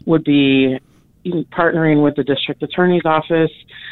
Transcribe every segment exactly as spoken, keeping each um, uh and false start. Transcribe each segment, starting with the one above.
would be partnering with the district attorney's office.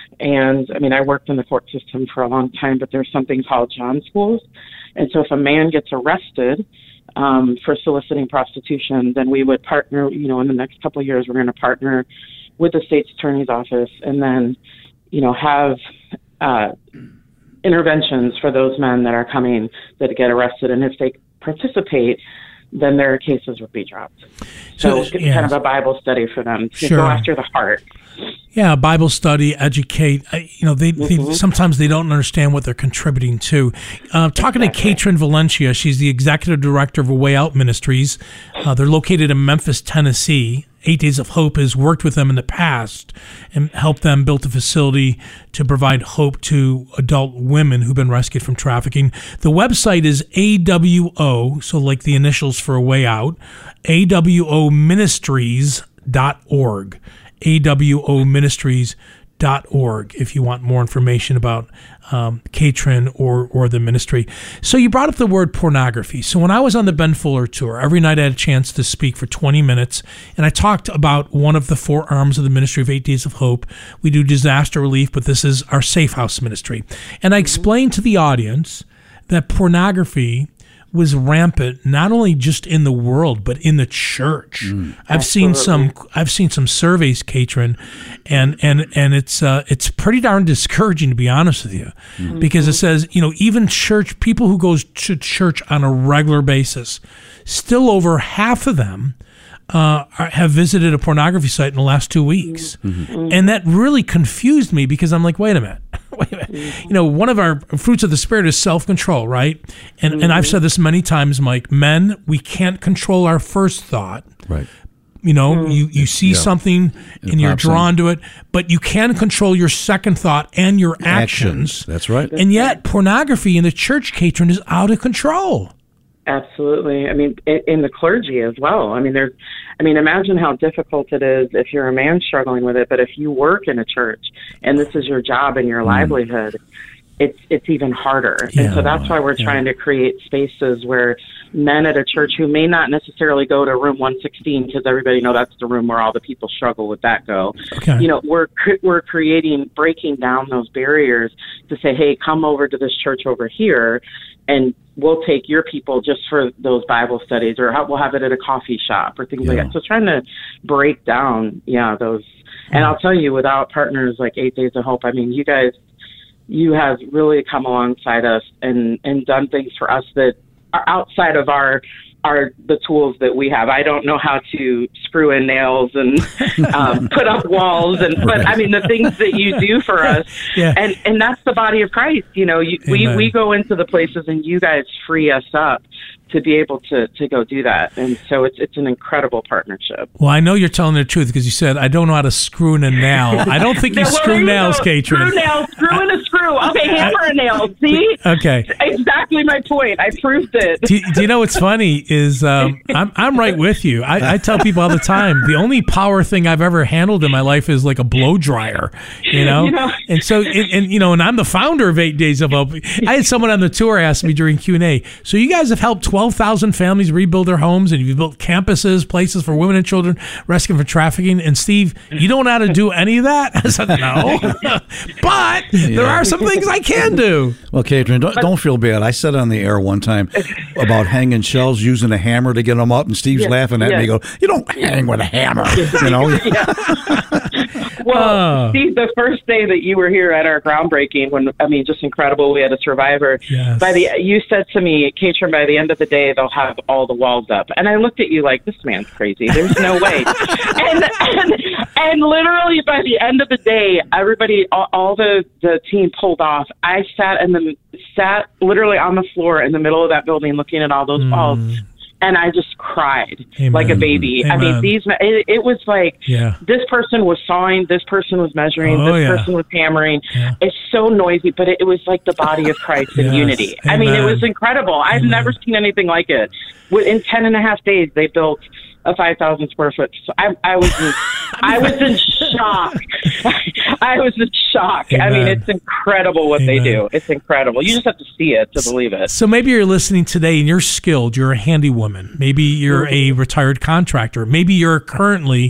And I mean, I worked in the court system for a long time, but there's something called John schools. And so if a man gets arrested um, for soliciting prostitution, then we would partner, you know, in the next couple of years, we're going to partner with the state's attorney's office and then, you know, have uh, interventions for those men that are coming that get arrested. And if they participate, then their cases would be dropped. So, so it's yeah. kind of a Bible study for them to sure. go after the heart. Yeah, Bible study, educate. Uh, you know, they, mm-hmm. they sometimes they don't understand what they're contributing to. Uh, talking exactly. to Katrin Valencia, she's the executive director of A Way Out Ministries. Uh, they're located in Memphis, Tennessee. Eight Days of Hope has worked with them in the past and helped them build a facility to provide hope to adult women who've been rescued from trafficking. The website is A W O, so like the initials for A Way Out, A W O ministries dot org. A W O ministries dot org if you want more information about um, Katrin or or the ministry. So you brought up the word pornography. So when I was on the Ben Fuller tour, every night I had a chance to speak for twenty minutes, and I talked about one of the four arms of the ministry of Eight Days of Hope. We do disaster relief, but this is our Safe House ministry. And I explained to the audience that pornography was rampant, not only just in the world, but in the church. Mm, I've seen some, I've seen some surveys, Katrin, and, and, and it's, uh, it's pretty darn discouraging, to be honest with you, mm-hmm. because it says, you know, even church, people who go to church on a regular basis, still over half of them Uh, have visited a pornography site in the last two weeks. Mm-hmm. And that really confused me because I'm like, wait a minute. wait a minute. Mm-hmm. You know, one of our fruits of the Spirit is self-control, right? And mm-hmm. and I've said this many times, Mike, men, we can't control our first thought. Right. You know, mm-hmm. you, you see yeah. something and, and you're drawn in. to it, but you can control your second thought and your actions. actions. That's right. And yet pornography in the church, Katrin, is out of control. Absolutely. I mean, in the clergy as well. I mean, there's, I mean, imagine how difficult it is if you're a man struggling with it, but if you work in a church and this is your job and your mm. livelihood, it's it's even harder. Yeah, and so that's why we're yeah. trying to create spaces where men at a church who may not necessarily go to room one sixteen, because everybody know that's the room where all the people struggle with that go. Okay. You know, we're we're creating, breaking down those barriers to say, hey, come over to this church over here, and we'll take your people just for those Bible studies, or we'll have it at a coffee shop or things yeah. like that. So trying to break down, yeah, those. And yeah. I'll tell you, without partners like Eight Days of Hope, I mean, you guys, you have really come alongside us and, and done things for us that are outside of our are the tools that we have. I don't know how to screw in nails and um, put up walls, and but right. I mean the things that you do for us, yeah. and and that's the body of Christ. You know, you, we we go into the places, and you guys free us up to be able to, to go do that. And so it's it's an incredible partnership. Well, I know you're telling the truth because you said, I don't know how to screw in a nail. I don't think you well, screw nails, Katrin. Screw nails, screw in a screw. Okay, hammer a nail. See? Okay. Exactly my point. I proved it. Do, do you know what's funny is um, I'm I'm right with you. I, I tell people all the time, the only power thing I've ever handled in my life is like a blow dryer, you know? You know? And so, and, and you know, and I'm the founder of Eight Days of Hope. I had someone on the tour ask me during Q and A, so you guys have helped twelve thousand families rebuild their homes, and you've built campuses, places for women and children rescued from trafficking. And Steve, you don't know how to do any of that? I said, no. But yeah. there are some things I can do. Well, Katrin, don't, don't feel bad. I said on the air one time about hanging shelves using a hammer to get them up, and Steve's yeah. laughing at yeah. me. Go, you don't hang with a hammer, you know? Well, uh, Steve, the first day that you were here at our groundbreaking, when I mean, just incredible, we had a survivor. Yes. By the, you said to me, Katrin, by the end of the day, they'll have all the walls up. And I looked at you like, this man's crazy. There's no way. and, and and literally by the end of the day, everybody, all, all the, the team pulled off. I sat in the sat literally on the floor in the middle of that building looking at all those mm. walls. And I just cried Amen. like a baby. Amen. I mean, these. It, it was like yeah. this person was sawing, this person was measuring, oh, this yeah. person was hammering. Yeah. It's so noisy, but it, it was like the body of Christ in yes. unity. Amen. I mean, it was incredible. I've Amen. never seen anything like it. In ten and a half days, they built a five thousand square foot. So I, I was, in, I was in shock. I was in shock. Amen. I mean, it's incredible what Amen. they do. It's incredible. You just have to see it to believe it. So maybe you're listening today and you're skilled. You're a handy woman. Maybe you're a retired contractor. Maybe you're currently